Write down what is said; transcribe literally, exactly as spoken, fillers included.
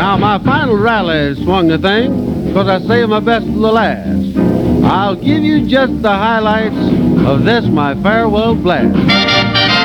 Now, my final rally swung the thing because I saved my best for the last. I'll give you just the highlights of this, my farewell blast.